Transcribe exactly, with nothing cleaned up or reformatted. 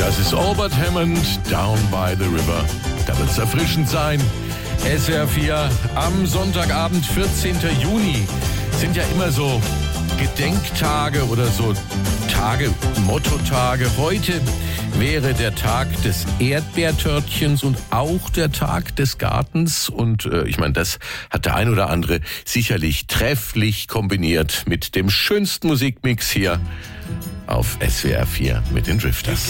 Das ist Albert Hammond, Down by the River. Da wird es erfrischend sein. S W R vier am Sonntagabend, vierzehnten Juni, sind ja immer so Gedenktage oder so Tage, Mottotage. Heute wäre der Tag des Erdbeertörtchens und auch der Tag des Gartens. Und äh, ich meine, das hat der ein oder andere sicherlich trefflich kombiniert mit dem schönsten Musikmix hier auf S W R vier mit den Drifters.